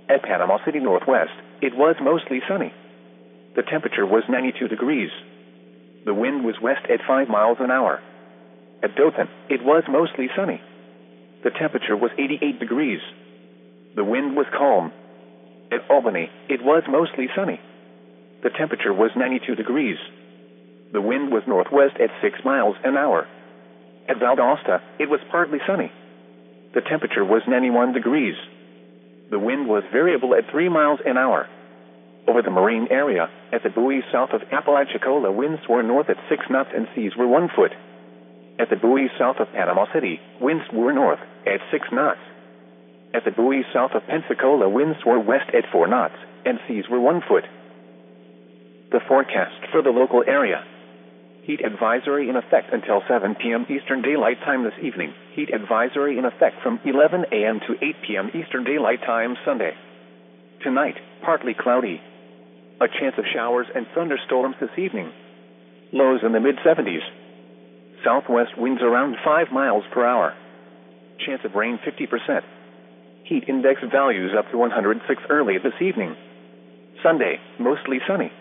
At Panama City Northwest, it was mostly sunny. The temperature was 92 degrees. The wind was west at 5 miles an hour. At Dothan, it was mostly sunny. The temperature was 88 degrees. The wind was calm. At Albany, it was mostly sunny. The temperature was 92 degrees. The wind was northwest at 6 miles an hour. At Valdosta, it was partly sunny. The temperature was 91 degrees. The wind was variable at 3 miles an hour. Over the marine area, at the buoys south of Apalachicola, winds were north at 6 knots and seas were 1 foot. At the buoys south of Panama City, winds were north at 6 knots. At the buoys south of Pensacola, winds were west at 4 knots and seas were 1 foot. The forecast for the local area. Heat advisory in effect until 7 p.m. Eastern Daylight Time this evening. Heat advisory in effect from 11 a.m. to 8 p.m. Eastern Daylight Time Sunday. Tonight, partly cloudy. A chance of showers and thunderstorms this evening. Lows in the mid-70s. Southwest winds around 5 miles per hour. Chance of rain 50%. Heat index values up to 106 early this evening. Sunday, mostly sunny.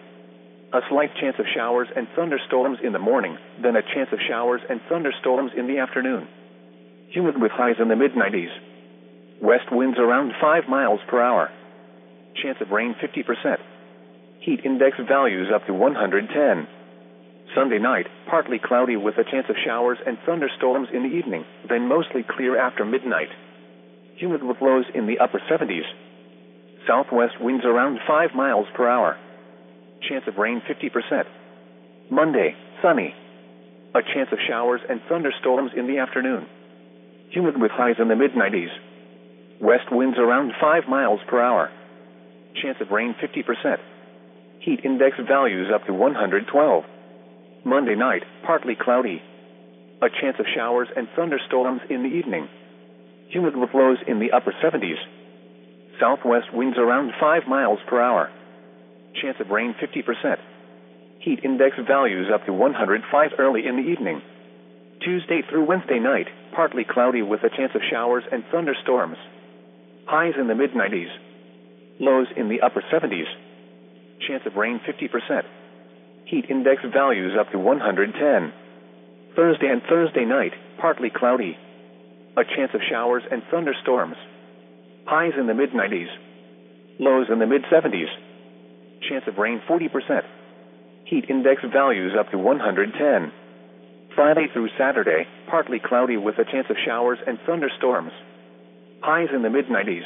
A slight chance of showers and thunderstorms in the morning, then a chance of showers and thunderstorms in the afternoon. Humid with highs in the mid-90s. West winds around 5 miles per hour. Chance of rain 50%. Heat index values up to 110. Sunday night, partly cloudy with a chance of showers and thunderstorms in the evening, then mostly clear after midnight. Humid with lows in the upper 70s. Southwest winds around 5 miles per hour. Chance of rain 50%. Monday, sunny. A chance of showers and thunderstorms in the afternoon. Humid with highs in the mid-90s. West winds around 5 miles per hour. Chance of rain 50%. Heat index values up to 112. Monday night, partly cloudy. A chance of showers and thunderstorms in the evening. Humid with lows in the upper 70s. Southwest winds around 5 miles per hour. Chance of rain 50%. Heat index values up to 105 early in the evening. Tuesday through Wednesday night, partly cloudy with a chance of showers and thunderstorms. Highs in the mid-90s. Lows in the upper 70s. Chance of rain 50%. Heat index values up to 110. Thursday and Thursday night, partly cloudy. A chance of showers and thunderstorms. Highs in the mid-90s. Lows in the mid-70s. Chance of rain 40%. Heat index values up to 110. Friday through Saturday, partly cloudy with a chance of showers and thunderstorms. Highs in the mid-90s.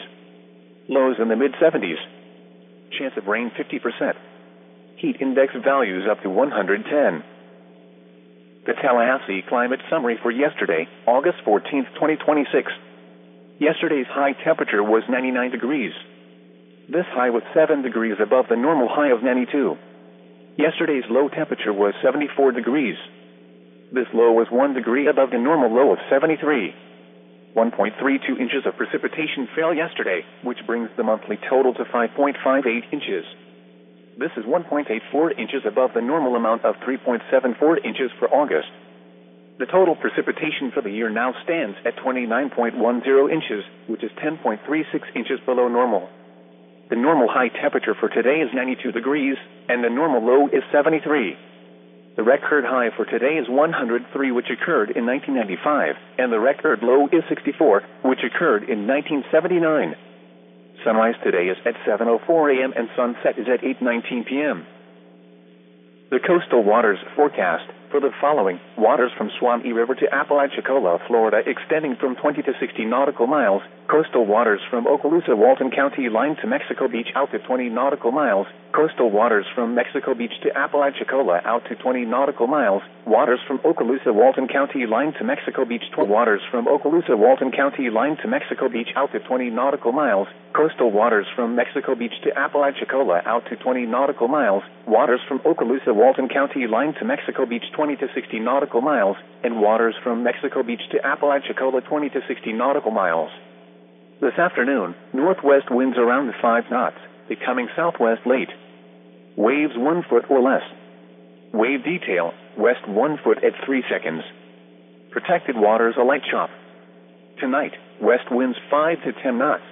Lows in the mid-70s. Chance of rain 50%. Heat index values up to 110. The Tallahassee Climate Summary for yesterday, August 14, 2026. Yesterday's high temperature was 99 degrees. This high was 7 degrees above the normal high of 92. Yesterday's low temperature was 74 degrees. This low was 1 degree above the normal low of 73. 1.32 inches of precipitation fell yesterday, which brings the monthly total to 5.58 inches. This is 1.84 inches above the normal amount of 3.74 inches for August. The total precipitation for the year now stands at 29.10 inches, which is 10.36 inches below normal. The normal high temperature for today is 92 degrees, and the normal low is 73. The record high for today is 103, which occurred in 1995, and the record low is 64, which occurred in 1979. Sunrise today is at 7:04 a.m. and sunset is at 8:19 p.m. The coastal waters forecast for the following: waters from Suwannee River to Apalachicola, Florida, extending from 20 to 60 nautical miles. Coastal waters from Okaloosa, Walton County line to Mexico Beach out to 20 nautical miles. Coastal waters from Mexico Beach to Apalachicola out to 20 nautical miles. Waters from Okaloosa, Walton County line to Mexico Beach. Waters from Okaloosa, Walton County line to Mexico Beach out to 20 nautical miles. Coastal waters from Mexico Beach to Apalachicola out to 20 nautical miles. Waters from Okaloosa, Walton County line to Mexico Beach 20 to 60 nautical miles, and waters from Mexico Beach to Apalachicola 20 to 60 nautical miles. This afternoon, northwest winds around 5 knots, becoming southwest late. Waves 1 foot or less. Wave detail, west 1 foot at 3 seconds. Protected waters a light chop. Tonight, west winds 5 to 10 knots.